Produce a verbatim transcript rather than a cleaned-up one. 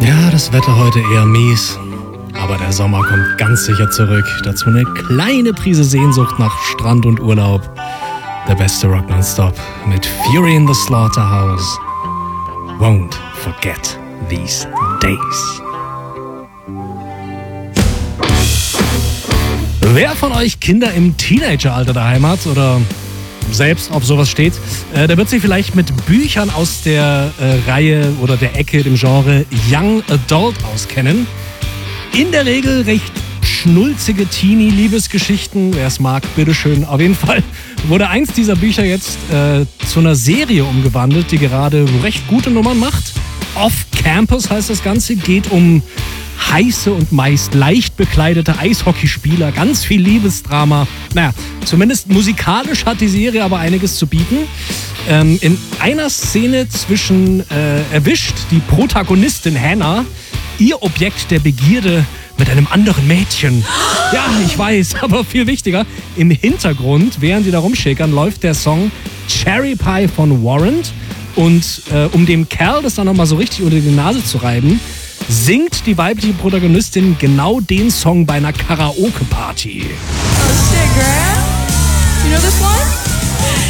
Ja, das Wetter heute eher mies. Aber der Sommer kommt ganz sicher zurück. Dazu eine kleine Prise Sehnsucht nach Strand und Urlaub. Der beste Rock nonstop mit Fury in the Slaughterhouse. Won't forget these days. Wer von euch Kinder im Teenageralter daheim hat oder selbst auf sowas steht, äh, der wird sich vielleicht mit Büchern aus der äh, Reihe oder der Ecke, dem Genre Young Adult auskennen. In der Regel recht schnulzige Teenie-Liebesgeschichten. Wer es mag, bitteschön. Auf jeden Fall wurde eins dieser Bücher jetzt äh, zu einer Serie umgewandelt, die gerade recht gute Nummern macht. Off Campus heißt das Ganze, geht um heiße und meist leicht bekleidete Eishockeyspieler, ganz viel Liebesdrama. Naja, zumindest musikalisch hat die Serie aber einiges zu bieten. Ähm, in einer Szene zwischen äh, erwischt die Protagonistin Hannah ihr Objekt der Begierde mit einem anderen Mädchen. Ja, ich weiß, aber viel wichtiger, im Hintergrund, während die da rumschäkern, läuft der Song Cherry Pie von Warrant. Und äh, um dem Kerl das dann nochmal so richtig unter die Nase zu reiben, singt die weibliche Protagonistin genau den Song bei einer Karaoke-Party. Oh shit, girl. You know this one?